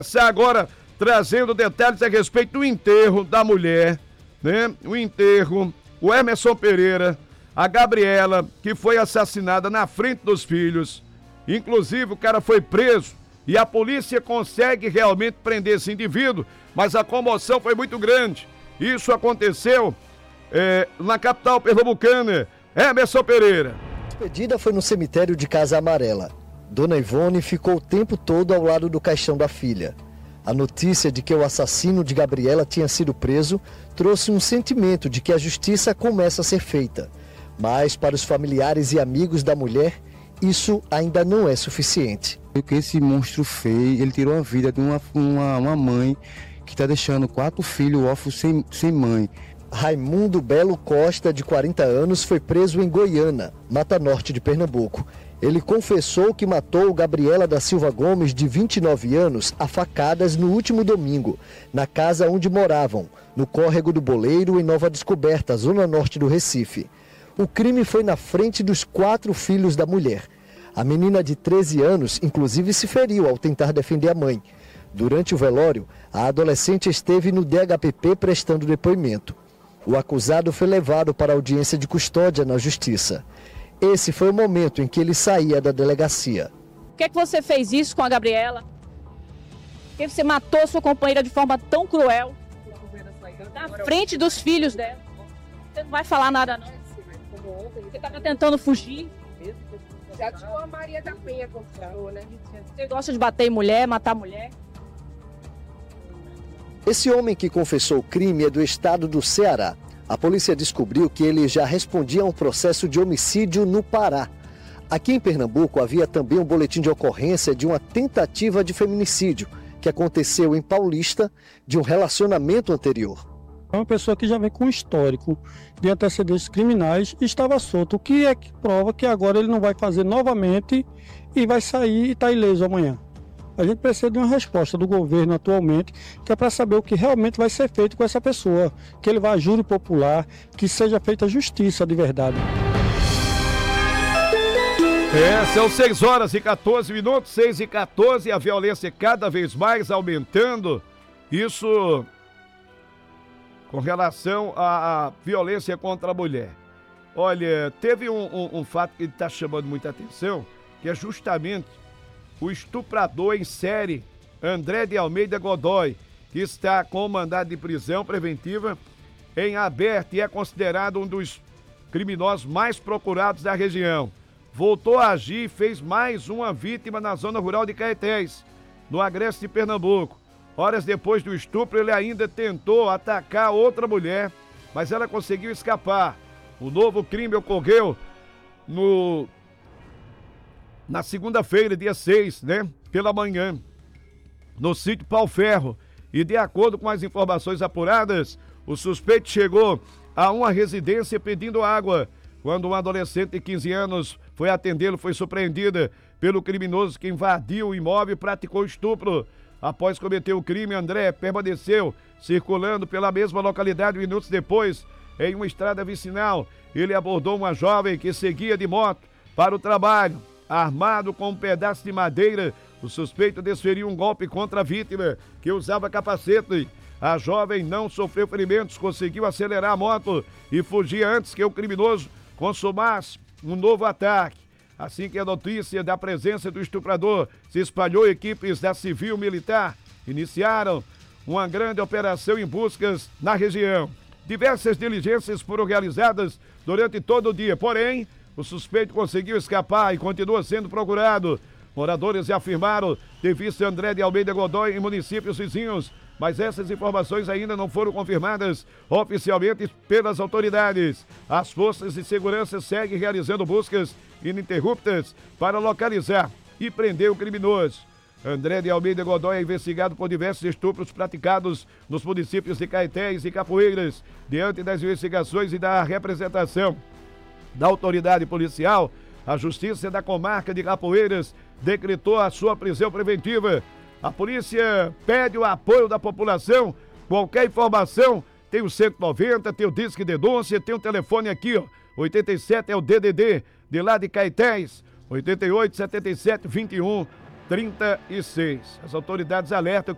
Agora, trazendo detalhes a respeito do enterro da mulher, né? O enterro, o Emerson Pereira, a Gabriela, que foi assassinada na frente dos filhos. Inclusive, o cara foi preso e a polícia consegue realmente prender esse indivíduo, mas a comoção foi muito grande. Isso aconteceu na capital pernambucana. Emerson Pereira. A despedida foi no cemitério de Casa Amarela. Dona Ivone ficou o tempo todo ao lado do caixão da filha. A notícia de que o assassino de Gabriela tinha sido preso trouxe um sentimento de que a justiça começa a ser feita. Mas para os familiares e amigos da mulher, isso ainda não é suficiente. O que esse monstro fez, ele tirou a vida de uma mãe que está deixando 4 filhos órfãos sem mãe. Raimundo Belo Costa, de 40 anos, foi preso em Goiânia, Mata Norte de Pernambuco. Ele confessou que matou Gabriela da Silva Gomes, de 29 anos, a facadas no último domingo, na casa onde moravam, no córrego do Boleiro, em Nova Descoberta, zona norte do Recife. O crime foi na frente dos 4 filhos da mulher. A menina de 13 anos, inclusive, se feriu ao tentar defender a mãe. Durante o velório, a adolescente esteve no DHPP prestando depoimento. O acusado foi levado para a audiência de custódia na Justiça. Esse foi o momento em que ele saía da delegacia. Por que você fez isso com a Gabriela? Por que você matou sua companheira de forma tão cruel? Na frente dos filhos dela. Você não vai falar nada, não. Você estava tentando fugir. Já tinha a Maria da Penha conquistou, né? Você gosta de bater em mulher, matar mulher? Esse homem que confessou o crime é do estado do Ceará. A polícia descobriu que ele já respondia a um processo de homicídio no Pará. Aqui em Pernambuco havia também um boletim de ocorrência de uma tentativa de feminicídio, que aconteceu em Paulista, de um relacionamento anterior. É uma pessoa que já vem com histórico de antecedentes criminais e estava solto, o que é que prova que agora ele não vai fazer novamente e vai sair e está ileso amanhã. A gente precisa de uma resposta do governo atualmente, que é para saber o que realmente vai ser feito com essa pessoa, que ele vá a júri popular, que seja feita justiça de verdade. São 6h14, 6h14, a violência cada vez mais aumentando. Isso com relação à violência contra a mulher. Olha, teve um fato que está chamando muita atenção, que é justamente o estuprador em série, André de Almeida Godoy, que está com mandado de prisão preventiva em aberto e é considerado um dos criminosos mais procurados da região. Voltou a agir e fez mais uma vítima na zona rural de Caetés, no agreste de Pernambuco. Horas depois do estupro, ele ainda tentou atacar outra mulher, mas ela conseguiu escapar. O novo crime ocorreu na segunda-feira, dia 6, pela manhã, no sítio Pau Ferro. E de acordo com as informações apuradas, o suspeito chegou a uma residência pedindo água. Quando um adolescente de 15 anos foi atendê-lo, foi surpreendida pelo criminoso que invadiu o imóvel e praticou estupro. Após cometer o crime, André permaneceu circulando pela mesma localidade minutos depois, em uma estrada vicinal. Ele abordou uma jovem que seguia de moto para o trabalho. Armado com um pedaço de madeira, o suspeito desferiu um golpe contra a vítima, que usava capacete. A jovem não sofreu ferimentos, conseguiu acelerar a moto e fugir antes que o criminoso consumasse um novo ataque. Assim que a notícia da presença do estuprador se espalhou, equipes da Civil Militar iniciaram uma grande operação em buscas na região. Diversas diligências foram realizadas durante todo o dia, porém, o suspeito conseguiu escapar e continua sendo procurado. Moradores afirmaram ter visto André de Almeida Godoy em municípios vizinhos, mas essas informações ainda não foram confirmadas oficialmente pelas autoridades. As forças de segurança seguem realizando buscas ininterruptas para localizar e prender o criminoso. André de Almeida Godoy é investigado por diversos estupros praticados nos municípios de Caetés e Capoeiras. Diante das investigações e da representação da autoridade policial, a Justiça da Comarca de Capoeiras decretou a sua prisão preventiva. A polícia pede o apoio da população. Qualquer informação, tem o 190, tem o Disque Denúncia, tem o telefone aqui, 87 é o DDD, de lá de Caetés, 88 77 21 36. As autoridades alertam que